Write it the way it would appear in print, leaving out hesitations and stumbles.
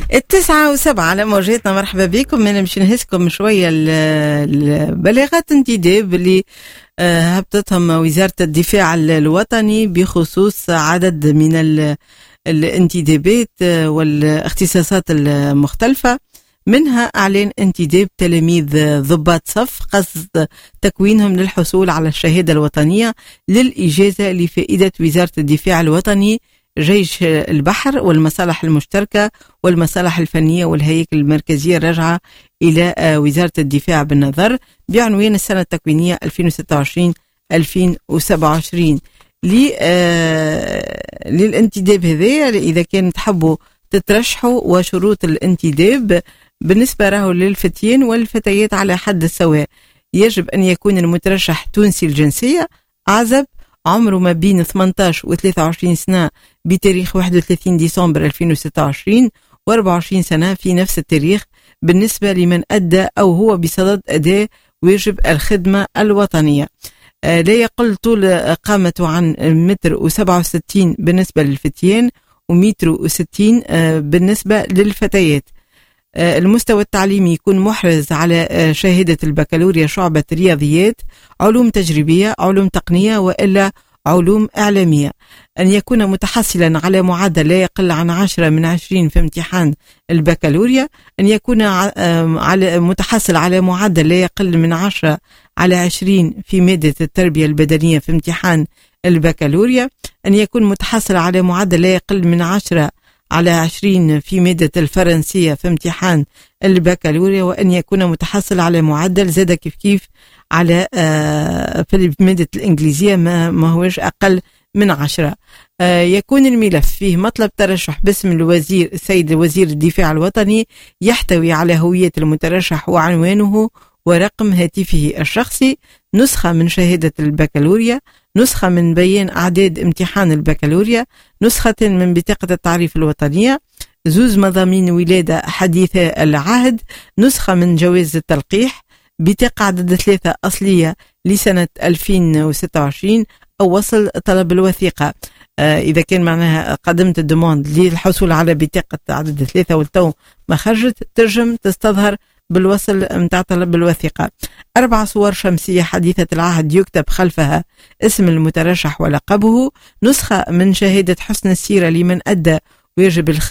9:07 على موجاتنا. مرحبا بكم. أنا مش نهزكم شوية البلاغات انتداب اللي هبطتهم وزارة الدفاع الوطني بخصوص عدد من الانتدابات والاختصاصات المختلفة، منها أعلان انتداب تلاميذ ضباط صف قصد تكوينهم للحصول على الشهادة الوطنية للإجازة لفائدة وزارة الدفاع الوطني، جيش البحر والمصالح المشتركة والمصالح الفنية والهياكل المركزية الراجعة إلى وزارة الدفاع بالنظر بعنوان السنة التكوينية 2026-2027. للانتداب هذا إذا كان تحبوا تترشحوا، وشروط الانتداب بالنسبة له للفتيان والفتيات على حد السواء. يجب أن يكون المترشح تونسي الجنسية، أعزب، عمره ما بين 18 و 23 سنة بتاريخ 31 ديسمبر 2026 و24 سنة في نفس التاريخ بالنسبة لمن أدى أو هو بصدد أداء واجب الخدمة الوطنية. لا يقل طول قامته عن 1.67 بالنسبة للفتيان و1.60 بالنسبة للفتيات. المستوى التعليمي يكون محرز على شهادة البكالوريا شعبة رياضيات، علوم تجريبية، علوم تقنية، وإلا علوم إعلامية. أن يكون متحصلا على معدل لا يقل عن 10 من 20 في امتحان البكالوريا. أن يكون متحصل على معدل لا يقل من 10 على 20 في مادة التربية البدنية في امتحان البكالوريا. أن يكون متحصل على معدل لا يقل من 10 على 20 في مادة الفرنسية في امتحان البكالوريا. وأن يكون متحصل على معدل زاد كيف على في مادة الإنجليزية ما هوش أقل من 10. يكون الملف فيه مطلب ترشح باسم الوزير السيد وزير الدفاع الوطني، يحتوي على هوية المترشح وعنوانه ورقم هاتفه الشخصي، نسخة من شهادة البكالوريا، نسخة من بيان أعداد امتحان البكالوريا، نسخة من بطاقة التعريف الوطنية، زوز مضامين ولادة حديثة العهد، نسخة من جواز التلقيح، بطاقة عدد 3 أصلية لسنة 2026 أو وصل طلب الوثيقة. إذا كان معناها قدمت الدموند للحصول على بطاقة عدد 3 والتو ما خرجت، ترجم تستظهر بالوصل متاع طلب الوثيقة. 4 صور شمسية حديثة العهد يكتب خلفها اسم المترشح ولقبه، نسخة من شهادة حسن السيرة لمن أدى واجب الخدمة